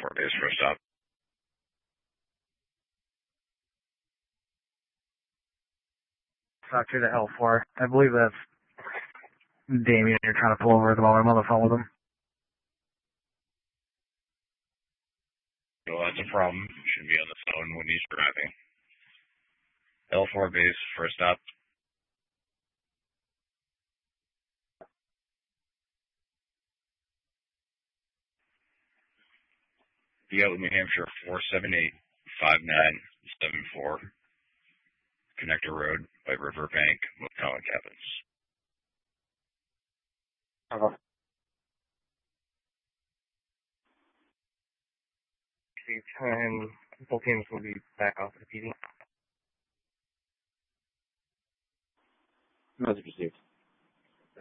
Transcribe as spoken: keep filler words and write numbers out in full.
four base for a stop. Talk to the L four. I believe that's Damien you're trying to pull over at the moment. I'm on the phone with him. Well, that's a problem. Should be on the phone when he's driving. L four base for a stop. You got New Hampshire four seven eight five nine seven four. Connector Road by Riverbank, Motel and Cabins. Uh-huh. Time, both teams will be back off the P D. Message received.